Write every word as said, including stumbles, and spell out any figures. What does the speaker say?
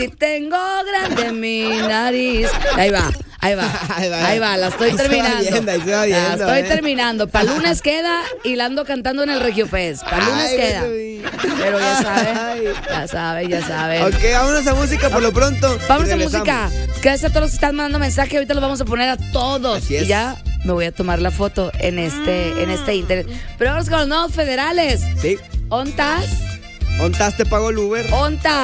si tengo grande mi nariz. Ahí va. Ahí va, ahí va, ahí va, la estoy ahí terminando. Se va viendo, ahí se va viendo, la estoy eh. terminando. Para lunes queda y la ando cantando en el Regio Fest. Para lunes Ay, queda. Ay. Pero ya sabe, ya sabe, ya sabe. Ok, vámonos a música por lo pronto. Vamos a música. Gracias a todos los que están mandando mensaje. Ahorita los vamos a poner a todos. Así es. Y ya me voy a tomar la foto en este, en este internet. Pero vamos con los nuevos federales. Sí. ¿Ontas? ¿Ontas te pagó el Uber? ¿Ontas?